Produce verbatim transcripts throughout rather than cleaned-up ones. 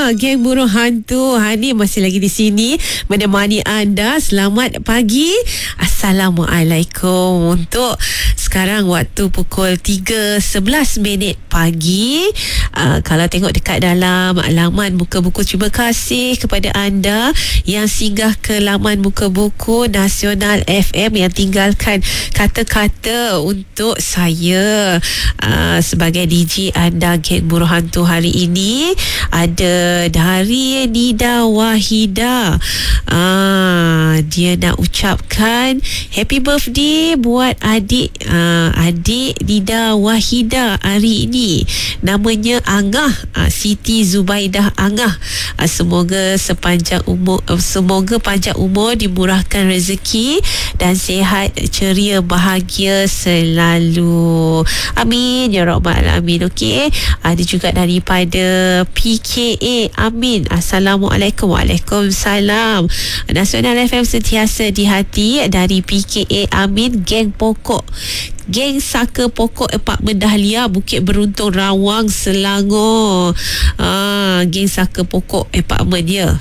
Geng Burung Hantu Hani masih lagi di sini menemani anda. Selamat pagi, Assalamualaikum. Untuk sekarang waktu pukul tiga sebelas minit pagi. uh, Kalau tengok dekat dalam laman Muka Buku, terima kasih kepada anda yang singgah ke laman Muka Buku Nasional F M, yang tinggalkan kata-kata untuk saya uh, sebagai D J anda Geng Burung Hantu hari ini. Ada dari Nida Wahida, ah, dia nak ucapkan happy birthday buat adik uh, adik Nida Wahida hari ini. Namanya Angah, uh, Siti Zubaidah Angah. uh, Semoga sepanjang umur uh, Semoga panjang umur, dimurahkan rezeki dan sihat, ceria, bahagia selalu. Amin ya rabbal alamin. Okey, ada juga daripada P K A Amin. Assalamualaikum. Waalaikumsalam. Nasional F M sentiasa di hati. Dari P K A Amin, Geng Pokok, Geng Saka Pokok Apartmen Dahlia, Bukit Beruntung, Rawang, Selangor. Ah, Geng Saka Pokok Apartmen ya.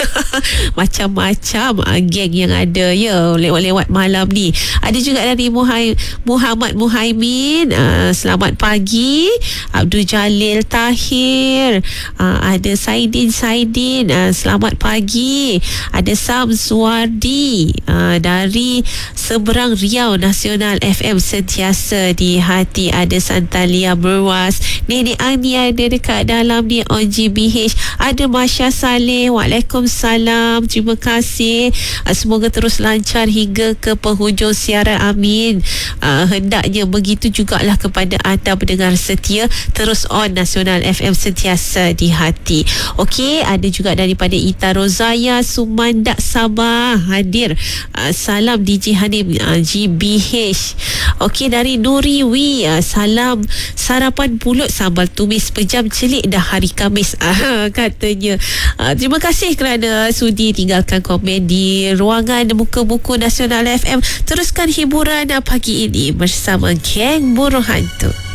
Macam-macam ah, geng yang ada ya lewat-lewat malam ni. Ada juga dari Muhai, Muhammad Muhaimin. Ah, selamat pagi. Abdul Jalil Tahir. Ah, ada Saidin Saidin. Ah, selamat pagi. Ada Sam Suwardi ah, dari Seberang Riau. Nasional F M sentiasa di hati. Ada Santalia Berwas, Nenek Ani ada dekat dalam ni, on G B H. Ada Masya Saleh. Waalaikumsalam, terima kasih. uh, Semoga terus lancar hingga ke penghujung siaran. Amin. uh, Hendaknya begitu jugalah kepada anda pendengar setia. Terus on Nasional F M sentiasa di hati. Okey, ada juga daripada Ita Rozaya Sumandak Sabah hadir. uh, Salam D J Hanim uh, G B H. Okey, dari Nuri Wi, uh, salam sarapan pulut sambal tumis pejam celik dah hari Khamis, uh, katanya. uh, Terima kasih kerana sudi tinggalkan komen di ruangan Muka Buku Nasional F M. Teruskan hiburan pagi ini bersama Geng Burung Hantu.